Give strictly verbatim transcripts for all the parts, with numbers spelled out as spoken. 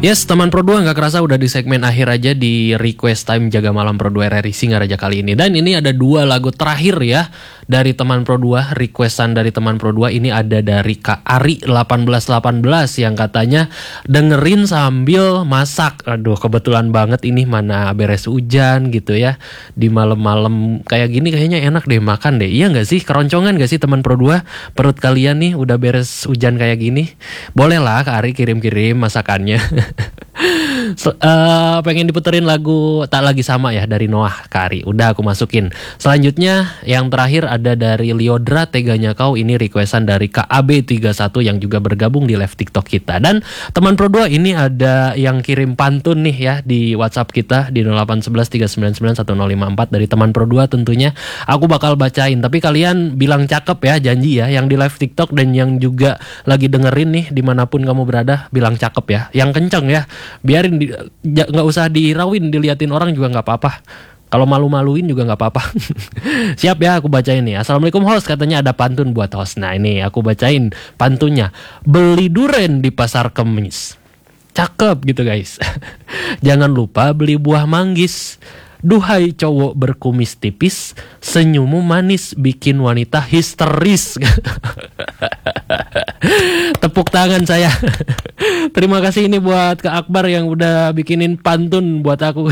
Yes, teman Pro dua nggak kerasa udah di segmen akhir aja di Request Time Jaga Malam Pro dua R R I Singaraja kali ini. Dan ini ada dua lagu terakhir ya dari teman Pro dua, requestan dari teman Pro dua. Ini ada dari Kak Ari delapan belas delapan belas yang katanya dengerin sambil masak. Aduh, kebetulan banget ini mana beres hujan gitu ya. Di malam-malam kayak gini kayaknya enak deh makan deh. Iya nggak sih? Keroncongan nggak sih teman Pro dua? Perut kalian nih udah beres hujan kayak gini. Boleh lah Kak Ari kirim-kirim masakannya. So, uh, pengen diputerin lagu Tak Lagi Sama ya dari Noah Kari. Udah aku masukin. Selanjutnya yang terakhir ada dari Liodra Teganya Kau. Ini requestan dari K A B tiga satu yang juga bergabung di live TikTok kita. Dan teman Pro dua ini ada yang kirim pantun nih ya di WhatsApp kita di nol delapan satu satu tiga sembilan sembilan satu nol lima empat dari teman Pro dua tentunya. Aku bakal bacain, tapi kalian bilang cakep ya, janji ya, yang di live TikTok dan yang juga lagi dengerin nih dimanapun kamu berada, bilang cakep ya, yang kenceng ya. Biarin di, nggak usah dirawin, diliatin orang juga nggak apa-apa. Kalau malu-maluin juga nggak apa-apa. Siap ya, aku bacain nih. Assalamualaikum host, katanya ada pantun buat host. Nah ini aku bacain pantunnya. Beli duren di pasar Kemis. Cakep gitu guys. Jangan lupa beli buah manggis. Duhai cowok berkumis tipis, senyummu manis bikin wanita histeris. Tepuk tangan saya. Terima kasih ini buat Kak Akbar yang udah bikinin pantun buat aku.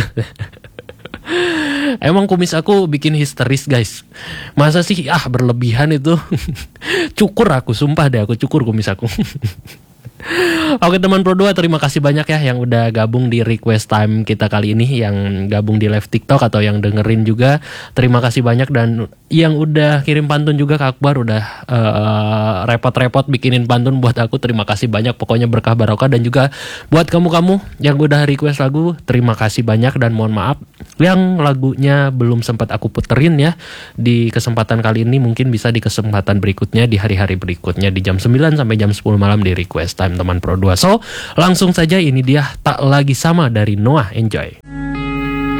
Emang kumis aku bikin histeris guys. Masa sih ah berlebihan itu. Cukur aku, sumpah deh aku cukur kumis aku. Oke teman Pro dua, terima kasih banyak ya yang udah gabung di request time kita kali ini, yang gabung di live TikTok atau yang dengerin juga. Terima kasih banyak, dan yang udah kirim pantun juga Kak Akbar udah uh, repot-repot bikinin pantun buat aku. Terima kasih banyak, pokoknya berkah barokah. Dan juga buat kamu-kamu yang udah request lagu, terima kasih banyak, dan mohon maaf yang lagunya belum sempat aku puterin ya di kesempatan kali ini. Mungkin bisa di kesempatan berikutnya, di hari-hari berikutnya, di jam sembilan sampai jam sepuluh malam di request time teman Pro dua. So, langsung saja ini dia Tak Lagi Sama dari Noah. Enjoy.